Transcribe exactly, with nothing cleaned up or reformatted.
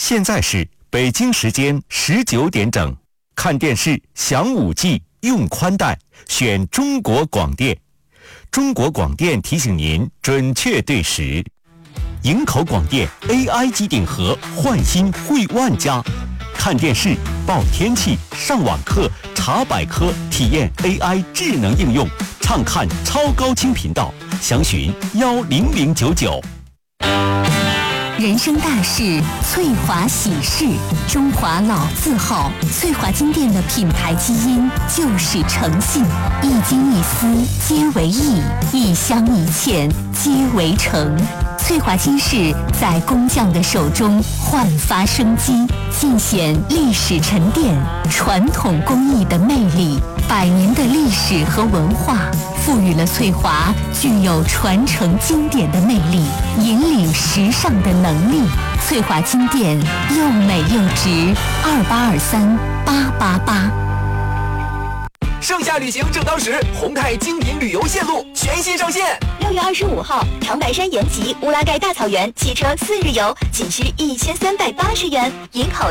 现在是北京时间十九点整，看电视享五 G 用宽带，选中国广电。中国广电提醒您准确对时。营口广电 A I 机顶盒焕新惠万家，看电视、报天气、上网课、查百科，体验 A I 智能应用，畅看超高清频道，详询幺零零九九。 人生大事，翠华喜事，中华老字号，翠华金店的品牌基因就是诚信，一金一丝皆为义，一香一欠皆为诚。翠华金饰在工匠的手中焕发生机，尽显历史沉淀、传统工艺的魅力。百年的历史和文化赋予了翠华具有传承经典的魅力，引领时尚的能力。翠华金店又美又值，二八二三八八八。 盛夏旅行正当时，宏泰精品旅游线路全新上线。 六月二十五号，长白山延吉乌拉盖大草原汽车四日游，仅需一千三百八十元，营口